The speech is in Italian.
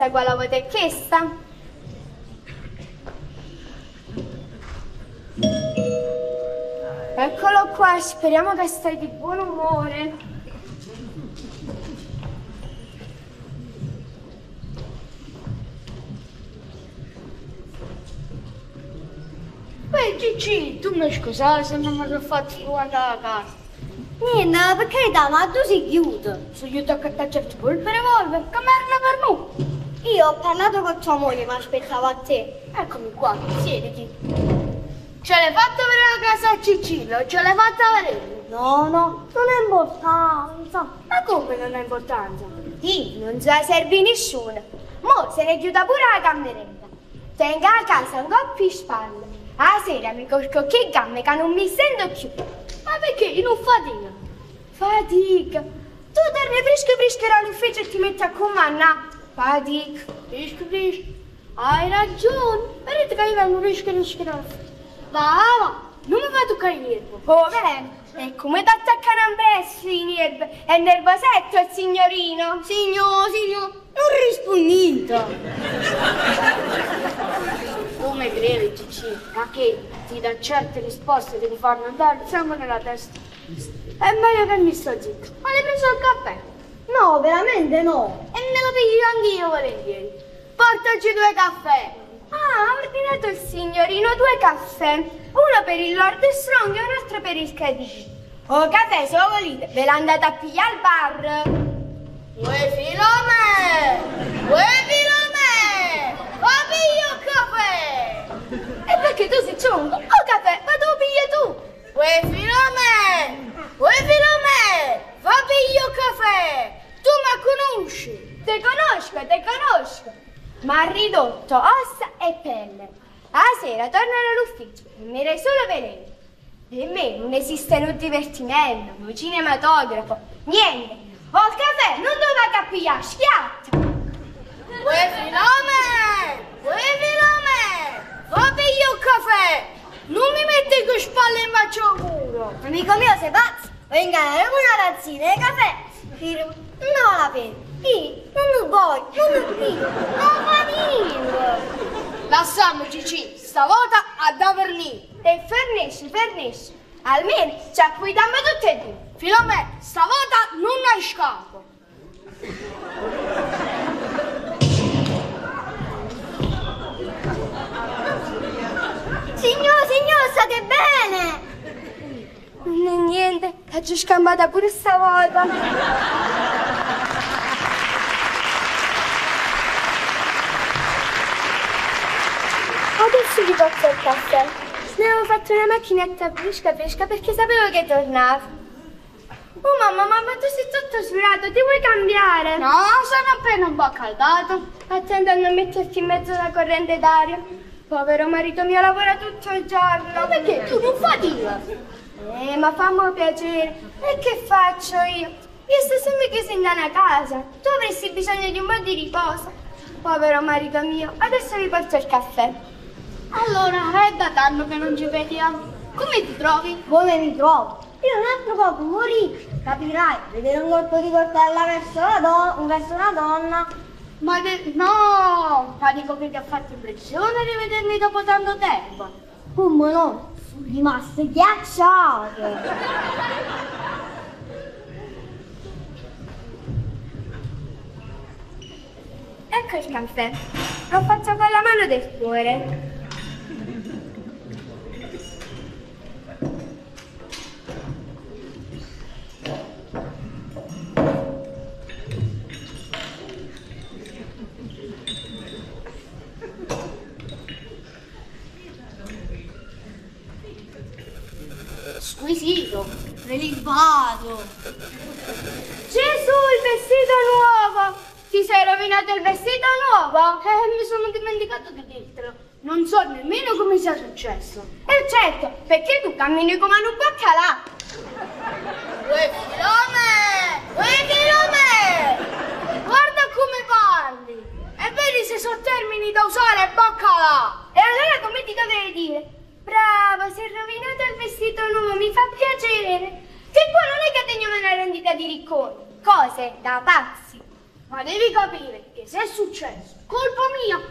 Quale avete chiesto? Eccolo qua, speriamo che stai di buon umore. Beh, Gigi, tu mi scusate se non mi sono fatto andare a casa. Niente, per carità, ma tu sei chiuso. Sono io tocca a certo pure per evolvere, che merda per noi. Io ho parlato con tua moglie, ma aspettavo a te. Eccomi qua, siediti. Ce l'hai fatta vedere la casa a Cicillo? Ce l'hai fatta vedere? No, non è importanza. Ma come non ha importanza? Sì, non se la serve nessuno. Mo se ne chiuda pure la cameretta. Tenga a casa un po' più spalle. A sera mi corco che gambe che non mi sento più. Ma perché? Io non fatica. Fatica. Tu torni fresco all'ufficio e ti metti a comandare. Fatica. Fresco. Hai ragione. Vedete che io vengo fresco. Va, non mi fa toccare il nervo. Oh, bene. E come ti attaccano ampresso i nervi? È nervosetto il signorino? Signor, non rispondi. Come credi, Cicci? Ma che ti dà certe risposte, devi farmi andare il sangue nella testa. È meglio che mi sto zitto. Ma l'hai preso il caffè? No, veramente no. E me lo piglio anch'io volentieri. Portaci 2 caffè. Ah, ha ordinato il signorino 2 caffè. Uno per il Lord Strong e un altro per il cadino. Oh, caffè, se lo volete, ve l'andate a pigliare al bar. Uè, Filome! Ma piglio il caffè! E perché tu sei ciungo? Oh, caffè, ma tu lo pigli tu. Uè, Filome! Ma piglio il caffè! Tu mi conosci? Te conosco. Ma ha ridotto ossa e pelle. A sera tornano all'ufficio e mi dai solo veleno. Per me non esiste un divertimento, un cinematografo, niente. Oh, il caffè non doveva capigliare, schiatta. Uè, Filome! Ma piglio il caffè! Non mi metti con spalle in faccia al muro! Amico mio, sei pazzo? Venga, una tazzina di caffè. No, la pena. Non lo voglio, non lo piglio. Non fa niente. Lasciamo, Cicci, stavolta a da vernire. E fernisci. Almeno ci acquidiamo tutte e 2. Filome, stavolta non hai scapo. Signor, state bene? Non è niente, l'ho già scambata pure stavolta. Adesso vi porto il caffè. Ne avevo fatto una macchinetta fresca perché sapevo che tornavi. Oh mamma, ma tu sei tutto surato, ti vuoi cambiare? No, sono appena un po' caldato. Attenta a non metterti in mezzo alla corrente d'aria. Povero marito mio lavora tutto il giorno. Ma perché tu non fatica? Ma fammi piacere. E che faccio io? Io sto sempre chiusa in una casa. Tu avresti bisogno di un po' di riposo. Povero marito mio, adesso vi porto il caffè. Allora, è da tanto che non ci vediamo. Come ti trovi? Come mi trovo? Io un altro poco morì. Capirai, vedere un corpo di coltella verso una donna. No, ma dico che ti ha fatto impressione rivedermi dopo tanto tempo. Come no? Sono rimaste ghiacciate. Ecco il caffè. Lo faccio con la mano del cuore. Squisito, prelibato. Gesù, il vestito nuovo! Ti sei rovinato il vestito nuovo? Mi sono dimenticato di dirtelo. Non so nemmeno come sia successo. Certo, perché tu cammini come un baccalà. Uè, Filome! Guarda come parli! E vedi se sono termini da usare baccalà! E allora come ti dovrei dire? Bravo, si è rovinato il vestito nuovo, mi fa piacere. Che poi non è che teniamo una rendita di ricconi. Cose da pazzi. Ma devi capire che se è successo, colpa mia,